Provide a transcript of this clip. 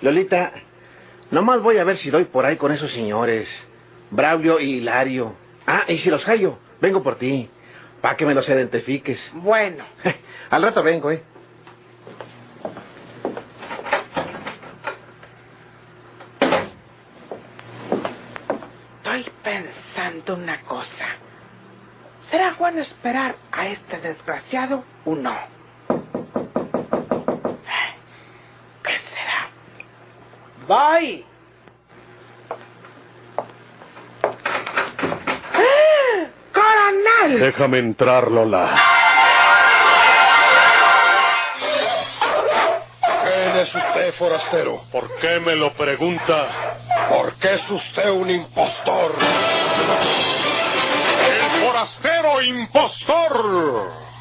Lolita, nomás voy a ver si doy por ahí con esos señores, Braulio y Hilario. Ah, y si los hallo, vengo por ti, para que me los identifiques. Bueno. Al rato vengo, Estoy pensando una cosa. ¿Será bueno esperar a este desgraciado o no? ¿Qué será? ¡Voy! ¡Ah! ¡Coronel! Déjame entrar, Lola. ¿Quién es usted, forastero? ¿Por qué me lo pregunta? Porque es usted un impostor. ¡El forastero impostor!